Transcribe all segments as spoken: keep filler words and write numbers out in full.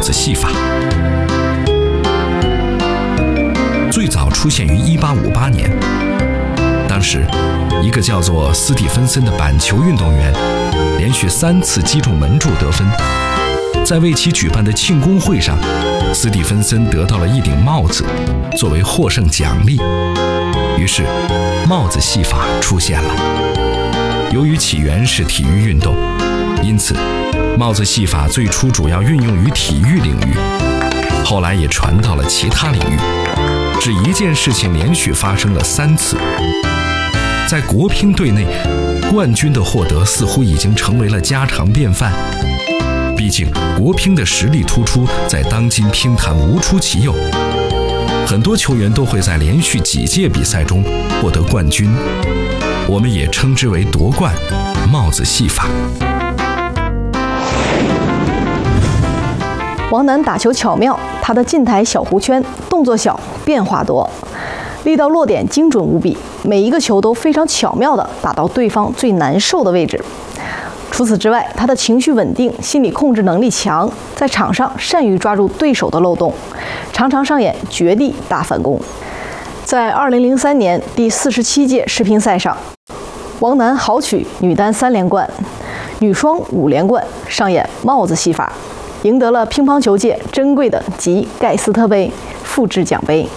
子戏法。最早出现于一八五八年，当时一个叫做斯蒂芬森的板球运动员连续三次击中门柱得分。在为其举办的庆功会上，斯蒂芬森得到了一顶帽子作为获胜奖励，于是帽子戏法出现了。由于起源是体育运动，因此帽子戏法最初主要运用于体育领域，后来也传到了其他领域，只一件事情连续发生了三次。在国乒队内，冠军的获得似乎已经成为了家常便饭。毕竟国乒的实力突出，在当今乒坛无出其右，很多球员都会在连续几届比赛中获得冠军，我们也称之为夺冠帽子戏法。 王楠打球巧妙，他的近台小弧圈动作小，变化多，力道落点精准无比，每一个球都非常巧妙地打到对方最难受的位置。除此之外，他的情绪稳定，心理控制能力强，在场上善于抓住对手的漏洞，常常上演绝地大反攻。在二零零三年第四十七届世乒赛上，王楠豪取女单三连冠、女双五连冠，上演帽子戏法，赢得了乒乓球界珍贵的吉盖斯特杯复制奖杯。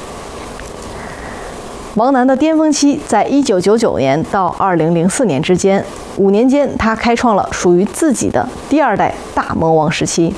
王楠的巅峰期在一九九九年到二零零四年之间，五年间他开创了属于自己的第二代大魔王时期。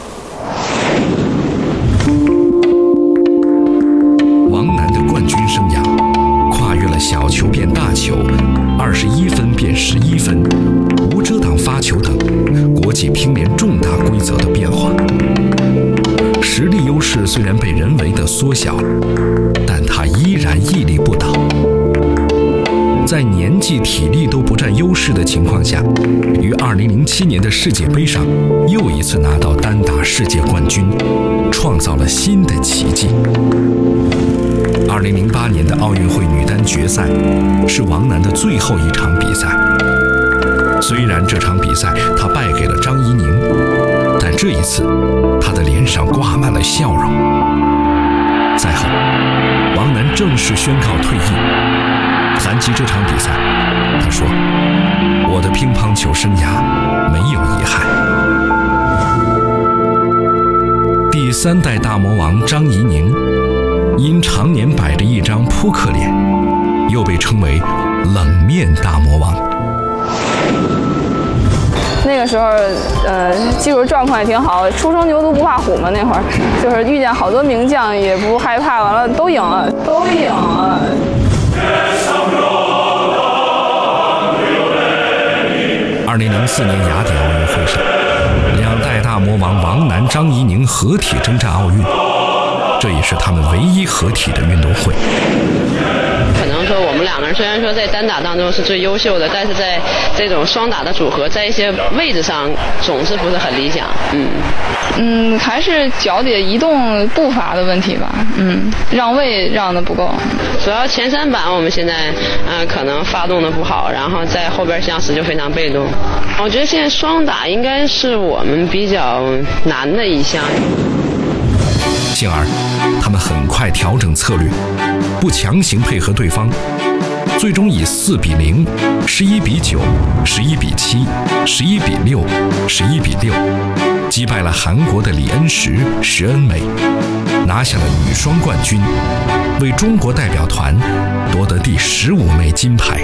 王楠的冠军生涯跨越了小球变大球、二十一分变十一分、无遮挡发球等国际乒联重大规则的变化。实力优势虽然被人为的缩小，但他依然屹立不倒。在年纪、体力都不占优势的情况下，于二零零七年的世界杯上又一次拿到单打世界冠军，创造了新的奇迹。二零零八年的奥运会女单决赛是王楠的最后一场比赛。虽然这场比赛她败给了张怡宁，但这一次她的脸上挂满了笑容。赛后，王楠正式宣告退役。谈及这场比赛，他说：“我的乒乓球生涯没有遗憾。”第三代大魔王张怡宁，因常年摆着一张扑克脸，又被称为冷面大魔王。 那个时候，呃，技术状况也挺好，初生牛犊不怕虎嘛。那会儿就是遇见好多名将，也不害怕，完了都赢了，都赢了。 二零零四年雅典奥运会上，两代大魔王王楠、张怡宁合体征战奥运，这也是他们唯一合体的运动会。 可能说我们两个人虽然说在单打当中是最优秀的，但是在这种双打的组合，在一些位置上总是不是很理想。嗯嗯，还是脚底移动步伐的问题吧。嗯，让位让的不够。 主要前三板我们现在嗯、呃、可能发动的不好，然后在后边相持就非常被动。我觉得现在双打应该是我们比较难的一项。 进而他们很快调整策略，不强行配合对方，最终以四比零、十一比九、十一比七、十一比六、十一比六击败了韩国的李恩石、石恩美，拿下了女双冠军，为中国代表团夺得第十五枚金牌。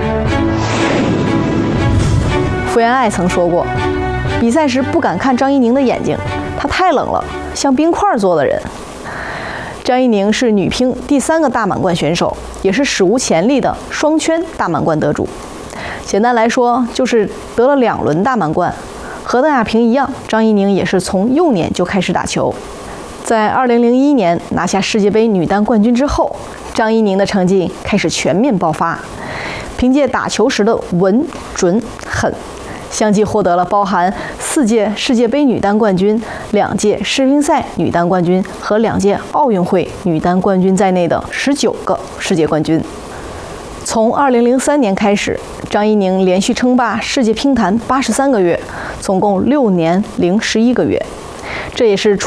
福原爱曾说过，比赛时不敢看张怡宁的眼睛，她太冷了，像冰块做的人。张怡宁是女乒第三个大满贯选手，也是史无前例的双圈大满贯得主。简单来说，就是得了两轮大满贯。和邓亚萍一样，张怡宁也是从幼年就开始打球。在二零零一年拿下世界杯女单冠军之后，张怡宁的成绩开始全面爆发。凭借打球时的稳、准、狠，相继获得了包含四届世界杯女单冠军、两届世乒赛女单冠军和两届奥运会女单冠军在内的十九个世界冠军。从二零零三年开始，张怡宁连续称霸世界乒坛八十三个月，总共六年零十一个月，这也是